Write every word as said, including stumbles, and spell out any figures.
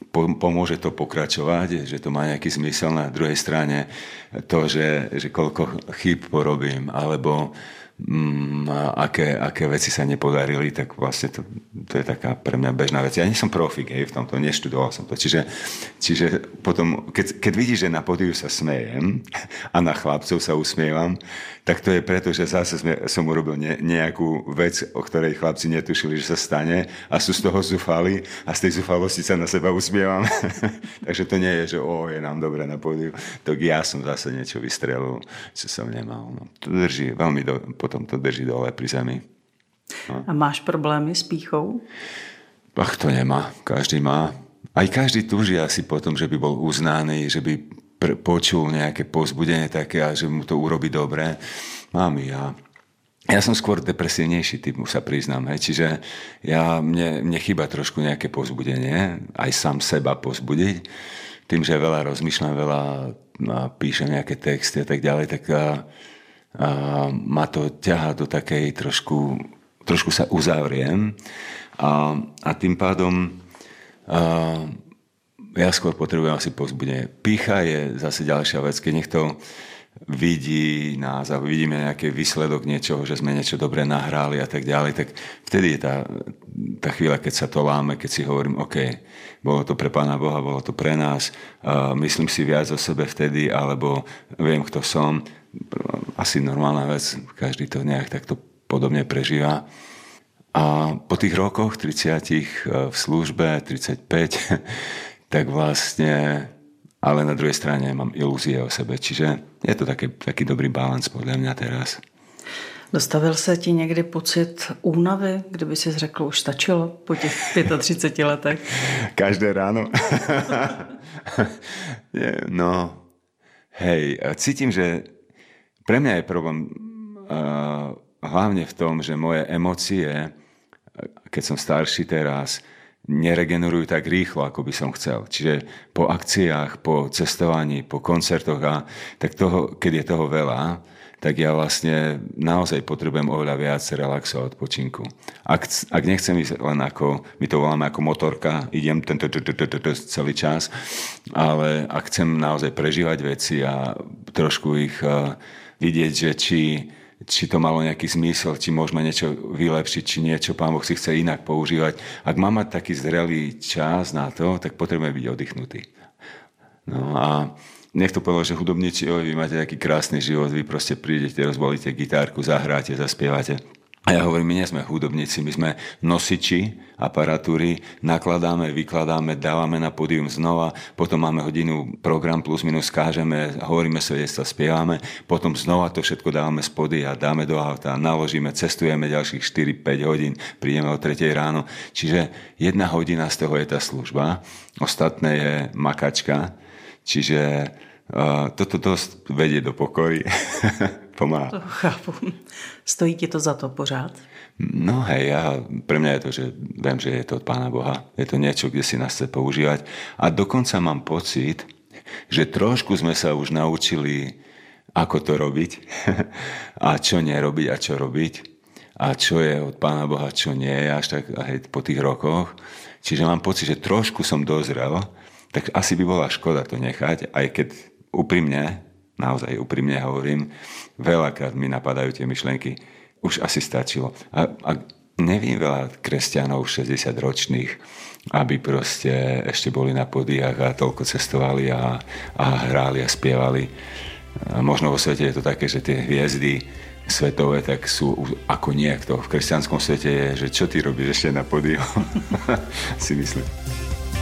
pomôže to pokračovať, že to má nejaký zmysel. Na druhej strane to, že, že koľko chýb porobím, alebo mm, aké, aké veci sa nepodarili, tak vlastne to, to je taká pre mňa bežná vec. Ja nie som profik, hej, v tomto, neštudoval som to. Čiže, čiže potom, keď, keď vidíš, že na pódiu sa smejem a na chlapcov sa usmievam, tak to je preto, že zase som urobil ne, nejakú vec, o ktorej chlapci netušili, že sa stane a sú z toho zúfali a z tej zúfalosti sa na seba usmievam. Takže to nie je, že o, je nám dobre na pódiu. Tak ja som zase niečo vystrelil, čo som nemal. No, to drží veľmi, do, potom to drží dole pri zemi. No. A máš problémy s pýchou? Ach, to nemá. Každý má. Aj každý túži asi potom, že by bol uznaný, že by počul nejaké povzbudenie také a že mu to urobí dobre. Mám ja. Ja som skôr depresívnejší typ, sa priznám. Hej. Čiže ja, mne, mne chýba trošku nejaké povzbudenie, aj sám seba povzbudiť. Tým, že veľa rozmýšľam, veľa píšem nejaké texty a tak ďalej, tak a, a, ma to ťahá do takej trošku, trošku sa uzavriem a, a tým pádom a, ja skôr potrebujem asi povzbudenie. Pýcha je zase ďalšia vec, keď niekto vidí nás a vidíme nejaký výsledok niečoho, že sme niečo dobre nahrali a tak ďalej, tak vtedy je tá, tá chvíľa, keď sa to láme, keď si hovorím, OK, bolo to pre Pána Boha, bolo to pre nás, uh, myslím si viac o sebe vtedy, alebo viem, kto som. Asi normálna vec, každý to nejak takto podobne prežíva. A po tých rokoch, tridsiatich v službe, tridsaťpäť, tak vlastne, ale na druhej strane mám ilúzie o sebe. Čiže je to taký, taký dobrý balans podľa mňa teraz. Dostavil se ti někdy pocit únavy, kdyby si řekl, už stačilo po těch třiceti pěti letech? Každé ráno. No, hej, cítim, že pre mňa je problém uh, hlavne v tom, že moje emócie, keď som starší teraz, neregenerujú tak rýchlo, ako by som chcel. Čiže po akciách, po cestovaní, po koncertoch, a tak toho, keď je toho veľa, tak ja vlastne naozaj potrebujem oveľa viac relaxu a odpočinku. Ak, ak nechcem ísť len ako, my to voláme ako motorka, idem tento celý čas, ale ak chcem naozaj prežívať veci a trošku ich vidieť, že či či to malo nejaký zmysel, či môžeme niečo vylepšiť, či niečo Pán Boh si chce inak používať. Ak mám mať taký zrelý čas na to, tak potrebujeme byť oddychnutí. No a niekto povedal, že hudobníci, oj, vy máte taký krásny život, vy proste prídete, rozbalíte gitárku, zahráte, zaspievate. A ja hovorím, my nie sme hudobníci, my sme nosiči aparatúry, nakladáme, vykladáme, dávame na pódium znova, potom máme hodinu program plus minus, skážeme, hovoríme svedectva, spievame, potom znova to všetko dávame z pódia, dáme do auta, naložíme, cestujeme ďalších štyri päť hodín, prídeme o tretej ráno. Čiže jedna hodina z toho je tá služba, ostatné je makačka, čiže uh, toto dosť vedie do pokory. Pomáha. To chápu. Stojí ti to za to pořád? No hej, ja, pre mňa je to, že viem, že je to od Pána Boha. Je to niečo, kde si nás chce používať. A dokonca mám pocit, že trošku sme sa už naučili, ako to robiť a čo nerobiť a čo robiť a čo je od Pána Boha, čo nie je až tak hej, po tých rokoch. Čiže mám pocit, že trošku som dozrel, tak asi by bola škoda to nechať, aj keď úprimne naozaj úprimne hovorím, veľakrát mi napadajú tie myšlenky, už asi stačilo. A, a neviem veľa kresťanov šesťdesiatročných, aby proste ešte boli na pódiách a toľko cestovali a, a hráli a spievali. A možno vo svete je to také, že tie hviezdy svetové tak sú ako niekto. V kresťanskom svete je, že čo ty robíš ešte na pódiu? Si myslím.